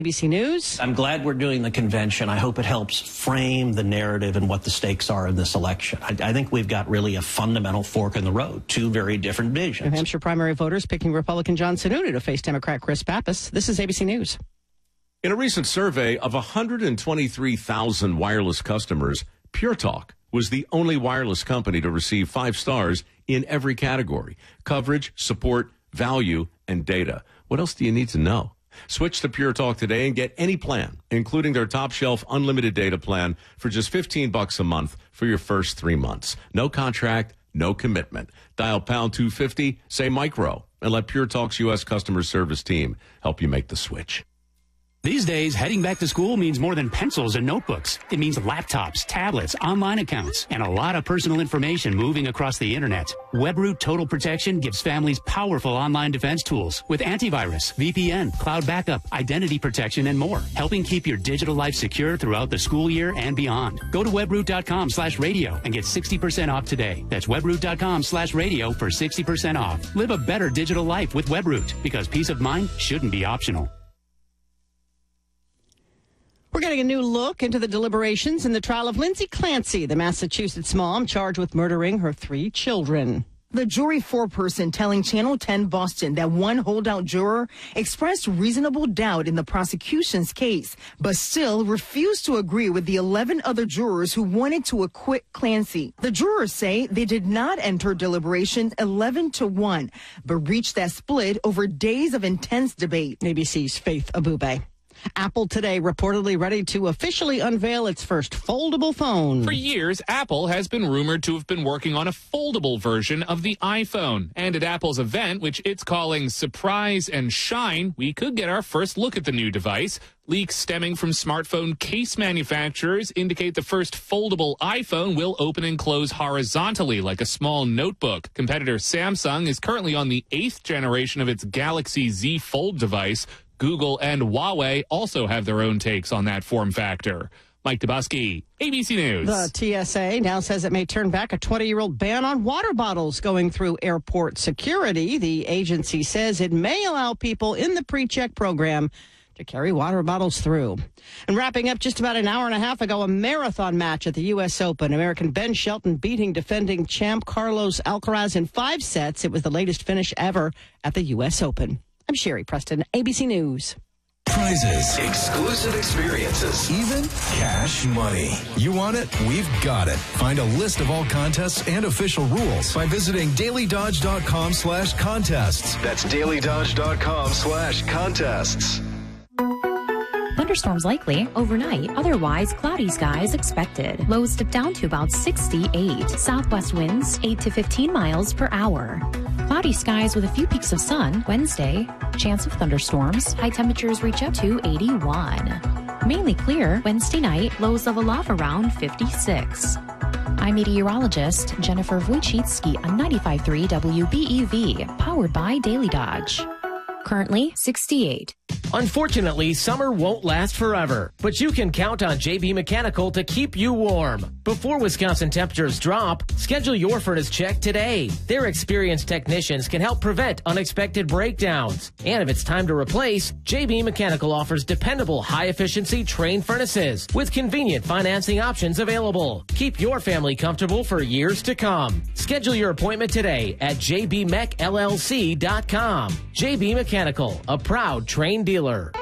ABC News. I'm glad we're doing the convention. I hope it helps frame the narrative and what the stakes are in this election. I think we've got really a fundamental fork in the road, two very different visions. New Hampshire primary voters picking Republican John Sununu to face Democrat Chris Pappas. This is ABC News. In a recent survey of 123,000 wireless customers, Pure Talk was the only wireless company to receive 5 stars in every category: coverage, support, value, and data. What else do you need to know? Switch to Pure Talk today and get any plan, including their top shelf unlimited data plan, for just $15 a month for your first 3 months. No contract, no commitment. Dial pound 250, say micro, and let Pure Talk's U.S. customer service team help you make the switch. These days, heading back to school means more than pencils and notebooks. It means laptops, tablets, online accounts, and a lot of personal information moving across the internet. WebRoot Total Protection gives families powerful online defense tools with antivirus, VPN, cloud backup, identity protection, and more, helping keep your digital life secure throughout the school year and beyond. Go to webroot.com/radio and get 60% off today. That's webroot.com/radio for 60% off. Live a better digital life with WebRoot, because peace of mind shouldn't be optional. We're getting a new look into the deliberations in the trial of Lindsay Clancy, the Massachusetts mom charged with murdering her 3 children. The jury foreperson telling Channel 10 Boston that one holdout juror expressed reasonable doubt in the prosecution's case, but still refused to agree with the 11 other jurors who wanted to acquit Clancy. The jurors say they did not enter deliberations 11-1, but reached that split over days of intense debate. ABC's Faith Abube. Apple today reportedly ready to officially unveil its first foldable phone. For years, Apple has been rumored to have been working on a foldable version of the iPhone. And at Apple's event, which it's calling Surprise and Shine, we could get our first look at the new device. Leaks stemming from smartphone case manufacturers indicate the first foldable iPhone will open and close horizontally like a small notebook. Competitor Samsung is currently on the 8th generation of its Galaxy Z Fold device. Google and Huawei also have their own takes on that form factor. Mike Dubusky, ABC News. The TSA now says it may turn back a 20-year-old ban on water bottles going through airport security. The agency says it may allow people in the pre-check program to carry water bottles through. And wrapping up just about an hour and a half ago, a marathon match at the U.S. Open. American Ben Shelton beating defending champ Carlos Alcaraz in 5 sets. It was the latest finish ever at the U.S. Open. I'm Sherry Preston, ABC News. Prizes, exclusive experiences, even cash money. You want it? We've got it. Find a list of all contests and official rules by visiting dailydodge.com/contests. That's dailydodge.com/contests. Thunderstorms likely overnight. Otherwise, cloudy skies expected. Lows dip down to about 68. Southwest winds 8 to 15 miles per hour. Cloudy skies with a few peaks of sun. Wednesday, chance of thunderstorms. High temperatures reach up to 81. Mainly clear. Wednesday night, lows level off around 56. I'm meteorologist Jennifer Wojcicki on 95.3 WBEV, powered by Daily Dodge. Currently 68. Unfortunately, summer won't last forever, but you can count on JB Mechanical to keep you warm. Before Wisconsin temperatures drop, schedule your furnace check today. Their experienced technicians can help prevent unexpected breakdowns. And if it's time to replace, JB Mechanical offers dependable, high-efficiency train furnaces with convenient financing options available. Keep your family comfortable for years to come. Schedule your appointment today at jbmechllc.com. JB Mechanical, a proud train dealer.